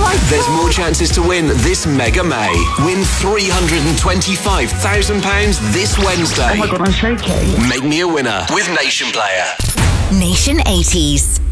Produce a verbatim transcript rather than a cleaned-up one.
my God. There's more chances to win this Mega May. Win three hundred twenty-five thousand pounds this Wednesday. Oh my God, I'm shaking. Make me a winner with Nation Player. Nation eighties.